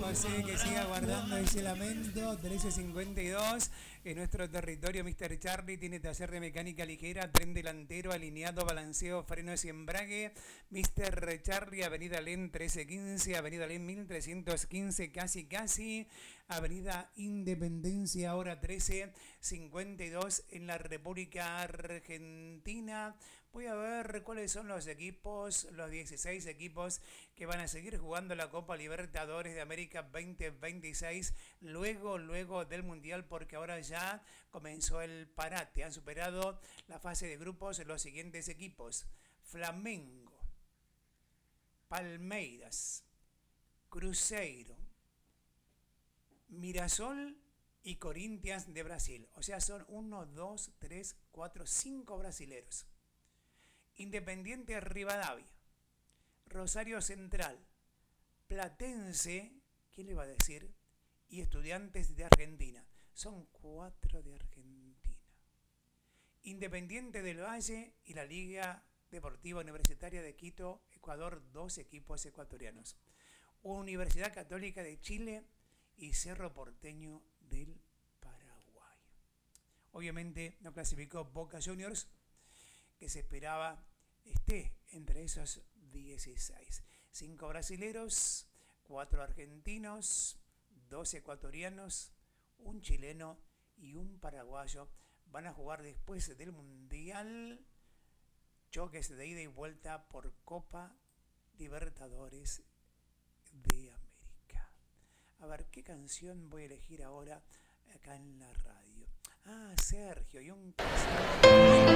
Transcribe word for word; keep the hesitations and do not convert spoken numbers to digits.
José que siga guardando ese lamento. trece cincuenta y dos en nuestro territorio. mister Charlie tiene taller de mecánica ligera, tren delantero, alineado, balanceo, frenos y embrague. mister Charlie, Avenida Len trece quince, Avenida Len mil trescientos quince, casi casi. Avenida Independencia, ahora trece cincuenta y dos en la República Argentina. Voy a ver cuáles son los equipos, los dieciséis equipos que van a seguir jugando la Copa Libertadores de América veinte veintiséis, luego, luego del Mundial, porque ahora ya comenzó el parate. Han superado la fase de grupos los siguientes equipos: Flamengo, Palmeiras, Cruzeiro, Mirassol y Corinthians de Brasil. O sea, son uno, dos, tres, cuatro, cinco brasileros. Independiente Rivadavia, Rosario Central, Platense, ¿quién le va a decir? Y Estudiantes de Argentina. Son cuatro de Argentina. Independiente del Valle y la Liga Deportiva Universitaria de Quito, Ecuador, dos equipos ecuatorianos. Universidad Católica de Chile y Cerro Porteño del Paraguay. Obviamente no clasificó Boca Juniors, que se esperaba esté entre esos dieciséis. Cinco brasileros, cuatro argentinos, dos ecuatorianos, un chileno y un paraguayo van a jugar después del Mundial choques de ida y vuelta por Copa Libertadores de América. A ver, ¿qué canción voy a elegir ahora acá en la radio? Ah, Sergio, y un